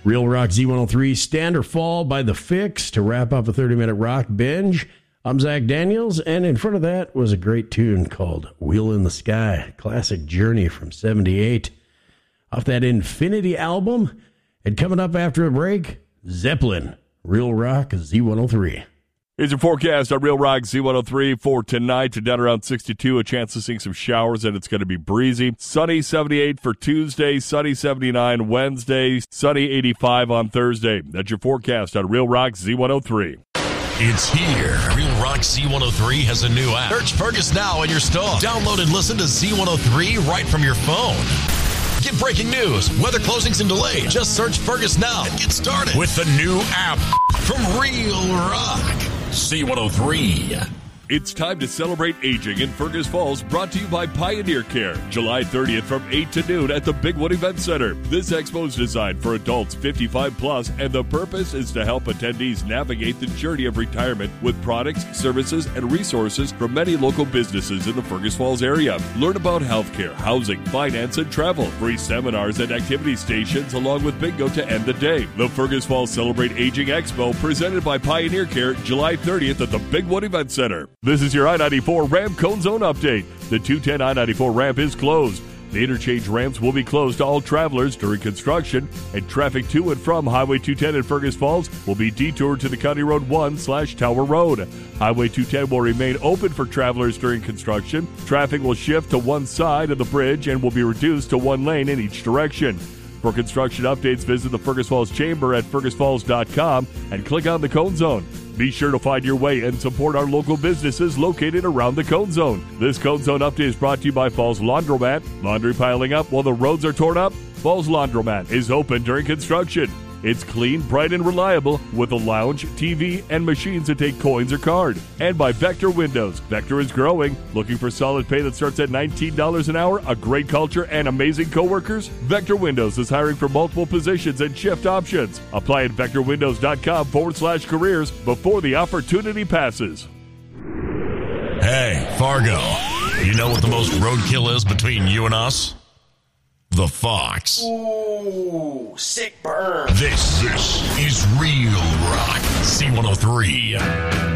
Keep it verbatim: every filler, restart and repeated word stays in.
Real Rock Z one oh three, Stand or Fall by The Fix to wrap up a thirty-minute rock binge. I'm Zach Daniels, and in front of that was a great tune called Wheel in the Sky, classic Journey from seventy-eight. Off that Infinity album, and coming up after a break, Zeppelin, Real Rock Z one oh three. Here's your forecast on Real Rock Z one oh three for tonight. Down around sixty-two, a chance of seeing some showers, and it's going to be breezy. Sunny seventy-eight for Tuesday, sunny seventy-nine Wednesday, sunny eighty-five on Thursday. That's your forecast on Real Rock Z one oh three. It's here. Real Rock Z one oh three has a new app. Search Fergus now in your store. Download and listen to Z one oh three right from your phone. Get breaking news, weather closings and delays. Just search Fergus now and get started with the new app from Real Rock Z one oh three. It's time to celebrate aging in Fergus Falls, brought to you by Pioneer Care. July thirtieth from eight to noon at the Bigwood Event Center. This expo is designed for adults fifty-five plus, and the purpose is to help attendees navigate the journey of retirement with products, services, and resources from many local businesses in the Fergus Falls area. Learn about healthcare, housing, finance, and travel. Free seminars and activity stations along with bingo to end the day. The Fergus Falls Celebrate Aging Expo, presented by Pioneer Care, July thirtieth at the Bigwood Event Center. This is your I ninety-four Ramp Cone Zone update. The two ten I ninety-four ramp is closed. The interchange ramps will be closed to all travelers during construction, and traffic to and from Highway two ten in Fergus Falls will be detoured to the County Road one slash Tower Road. Highway two ten will remain open for travelers during construction. Traffic will shift to one side of the bridge and will be reduced to one lane in each direction. For construction updates, visit the Fergus Falls Chamber at fergus falls dot com and click on the Cone Zone. Be sure to find your way and support our local businesses located around the Cone Zone. This Cone Zone update is brought to you by Falls Laundromat. Laundry piling up while the roads are torn up? Falls Laundromat is open during construction. It's clean, bright, and reliable with a lounge, T V, and machines that take coins or card. And by Vector Windows. Vector is growing. Looking for solid pay that starts at nineteen dollars an hour, a great culture, and amazing coworkers? Vector Windows is hiring for multiple positions and shift options. Apply at vector windows dot com forward slash careers before the opportunity passes. Hey, Fargo, you know what the most roadkill is between you and us? The Fox. Ooh, sick burn. This, this is Real Rock Z one oh three.